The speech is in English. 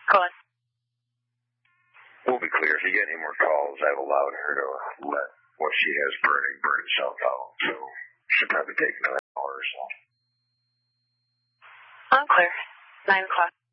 Go on. We'll be clear. If you get any more calls, I've allowed her to let what she has burning burn itself out. So she'll probably take another hour or so. I'm clear. 9 o'clock.